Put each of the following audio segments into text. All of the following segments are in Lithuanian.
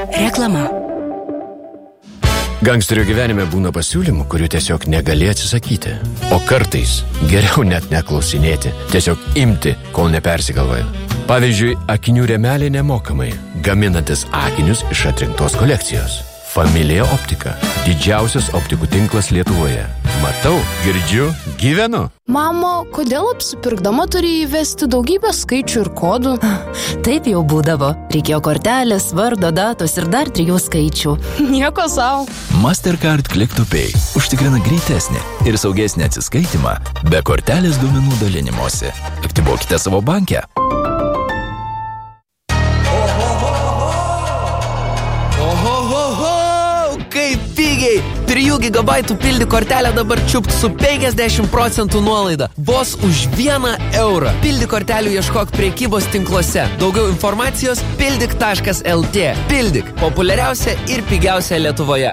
Reklama. Gangsterio gyvenime būna pasiūlymų, kurių tiesiog negali atsisakyti. O kartais geriau net neklausinėti, tiesiog imti, kol nepersigalvoja. Pavyzdžiui, akinių rėmeliai nemokamai, gaminantis akinius iš atrinktos kolekcijos. Familija Optika. Didžiausias optikų tinklas Lietuvoje. Matau, girdžiu, gyvenu. Mamo, kodėl apsipirkdama turi įvesti daugybę skaičių ir kodų? Taip jau būdavo. Reikėjo kortelės, vardo, datos ir dar 3 skaičių. Nieko sau. Mastercard Click to Pay užtikrina greitesnį ir saugesnį atsiskaitimą be kortelės duomenų dalinimosi. Aktyvuokite savo bankę. Kaip pigiai! 3 gigabaitų pildyk kortelę dabar čiupt su 50% nuolaida. Vos už 1 eurą. Pildyk kortelių ieškok prekybos tinkluose. Daugiau informacijos pildyk.lt. Pildyk. Populiariausia ir pigiausia Lietuvoje.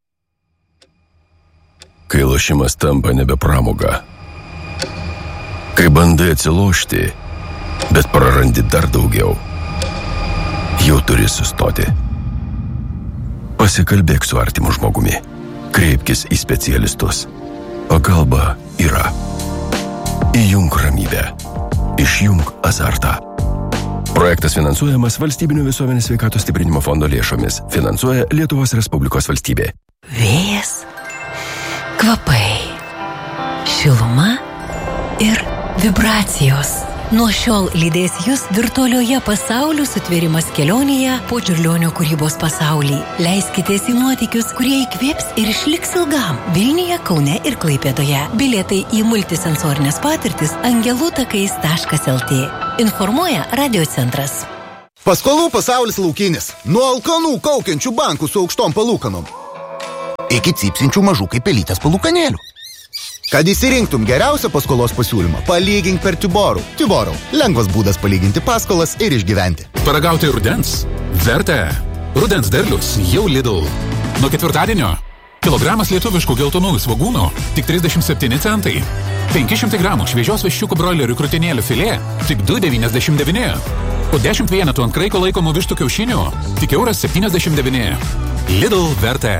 Kai lošimas tampa nebe pramoga. Kai bandai atsilošti, bet prarandi dar daugiau. Jau turi sustoti. Pasikalbėk su artimu žmogumi. Kreipkis į specialistus. Pagalba yra. Įjunk ramybę. Išjunk azartą. Projektas finansuojamas Valstybinio visuomenės sveikatos stiprinimo fondo lėšomis. Finansuoja Lietuvos Respublikos valstybė. Vėjas, kvapai, šiluma ir vibracijos. Nuo šiol lydės jūs virtualioje pasaulių sutvėrimas kelionėje po Čiurlionio kūrybos pasaulį. Leiskitės į nuotykius, kurie įkvėps ir išliks ilgam. Vilniuje, Kaune ir Klaipėdoje. Bilietai į multisensorinės patirtis angelų-takais.lt. Informuoja Radiocentras. Paskolų pasaulis laukinis. Nuo alkanų kaukiančių bankų su aukštom palūkanom iki cypsinčių mažų kaip pelytės palūkanėlių. Kad įsirinktum geriausią paskolos pasiūlymą, palygink per Tiborų. Tiborų – lengvas būdas palyginti paskolas ir išgyventi. Paragauti rudens? Verta. Rudens derlius jau Lidl. Nuo ketvirtadienio kilogramas lietuviškų geltonųjų svogūnų tik 37 centai. 500 gramų šviežios viščiukų broilerių krūtinėlių filė tik 2,99. O 10 vienetų ant kraiko laikomų vištų kiaušinių tik €1,79. Lidl verta.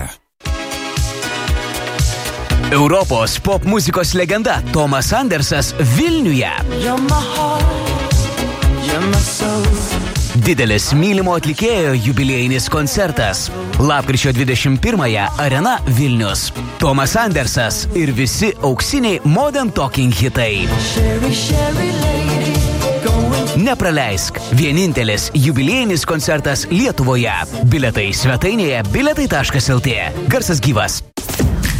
Europos pop muzikos legenda Tomas Andersas Vilniuje. Didelis mylimo atlikėjo jubiliejinis koncertas. Lapkričio 21-ąją Arena Vilnius. Tomas Andersas ir visi auksiniai Modern Talking hitai. Nepraleisk. Vienintelis jubiliejinis koncertas Lietuvoje. Biletai svetainėje biletai.lt. Garsas gyvas.